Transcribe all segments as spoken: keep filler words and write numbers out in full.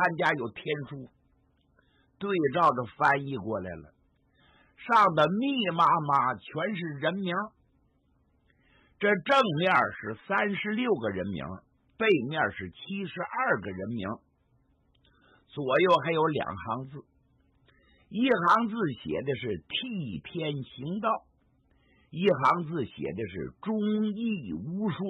家有天书，对照着翻译过来了，上的密麻麻全是人名。这正面是三十六个人名，背面是七十二个人名，左右还有两行字，一行字写的是替天行道，一行字写的是忠义无双。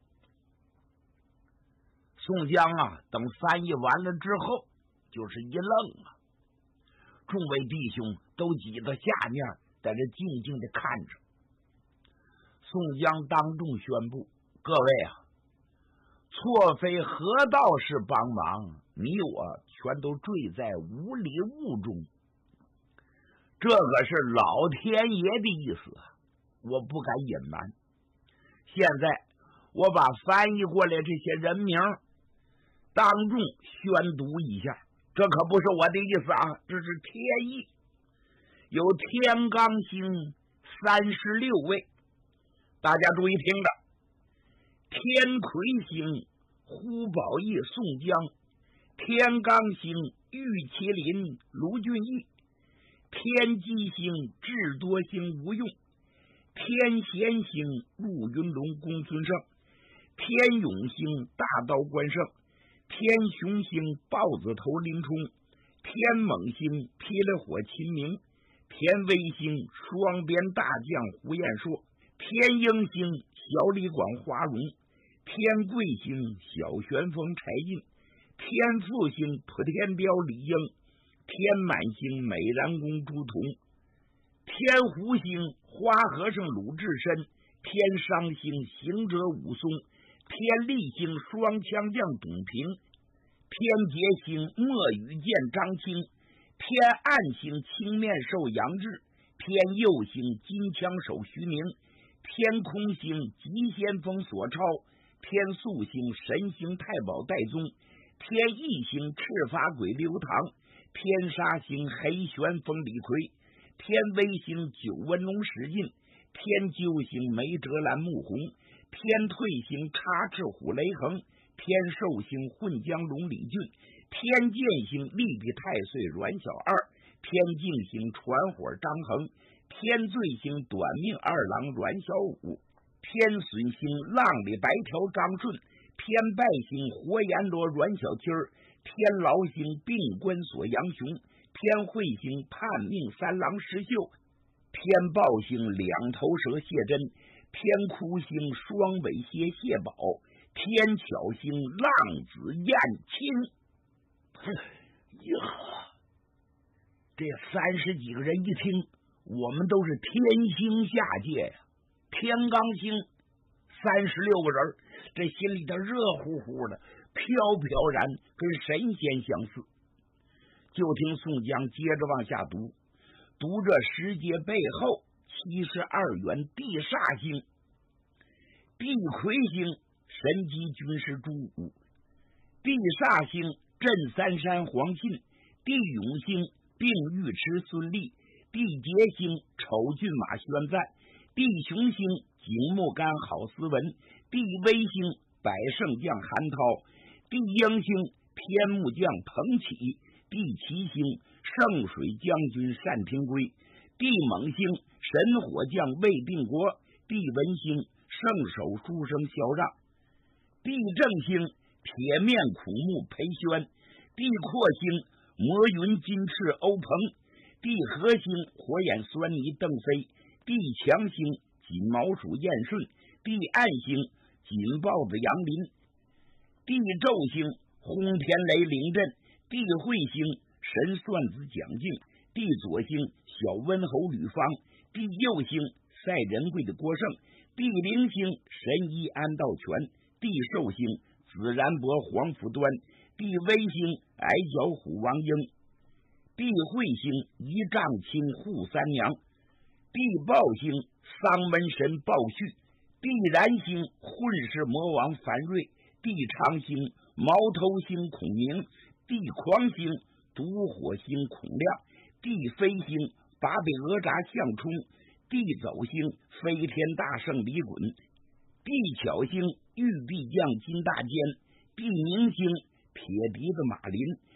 宋江啊，等翻译完了之后，就是一愣啊，众位弟兄都挤到下面，在这静静的看着。宋江当众宣布：各位啊，错非何道士帮忙，你我全都坠在无里雾中。这个是老天爷的意思，我不敢隐瞒。现在我把翻译过来这些人名当众宣读一下，这可不是我的意思啊，这是天意。有天罡星三十六位，大家注意听着：天魁星呼保义宋江，天罡星玉麒麟卢俊义，天机星智多星吴用，天贤星陆云龙公孙胜，天勇星大刀关胜，天雄星豹子头林冲，天猛星霹雳火秦明，天威星双鞭大将胡彦硕，天鹰星小李广华容，天贵星小旋风柴进，天父星普天彪李应，天满星美髯公朱仝，天胡星花和尚鲁智深，天商星行者武松，天力星双枪将董平，天劫星墨雨剑张清，天暗星青面兽杨志，天右星金枪手徐宁，天空星急先锋索超，天宿星神星太保戴宗，天翼星赤发鬼刘唐，天杀星黑旋风李逵，天威星九纹龙史进，天究星梅折兰穆弘，天退星插翅虎雷横，天寿星混江龙李俊，天剑星立比太岁阮小二，天镜星传火张衡，天罪星短命二郎阮小五，天损星浪里白条张顺，天败星活阎罗阮小七儿，天牢星病关锁杨雄，天会星叛命三郎石秀，天豹星两头蛇谢真，天哭星双尾蝎谢宝，天巧星浪子燕青。呀，这三十几个人一听，我们都是天星下界呀，天罡星三十六个人，这心里头热乎乎的，飘飘然，跟神仙相似。就听宋江接着往下读，读这十节背后七十二员地煞星，地魁星神机军师朱武，地煞星镇三山黄信，地勇星并尉迟孙立，地劫星丑骏马宣赞，地雄星景木干郝思文，地威星百胜将韩涛，地鹰星天木将彭起，地奇星圣水将军单廷圭，地猛星神火将魏定国，地文星圣手书生萧让，地正星铁面苦木裴宣，地阔星魔云金翅欧鹏，地和星火眼酸泥邓飞，地强星锦毛鼠燕顺，地暗星锦豹子杨林，地昼星轰天雷凌震，地会星神算子蒋敬，地左星小温侯吕方，地右星赛仁贵的郭胜，地灵星神医安道全，地寿星子然伯黄甫端，地威星矮脚虎王英，地会星一丈青扈三娘，地豹星丧门神鲍旭，地燃星混世魔王樊瑞，地长星毛头星孔明，地狂星毒火星孔亮，地飞星拔北哪吒项冲，地走星飞天大圣李衮，地巧星玉臂将金大坚，地明星铁笛子马林，